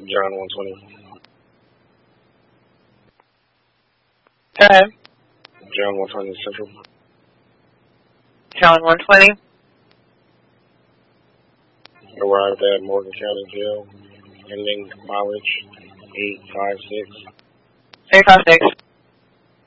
John 120. Go ahead. John 120 Central. John 120. Arrived at Morgan County Jail. Ending mileage 856. 856.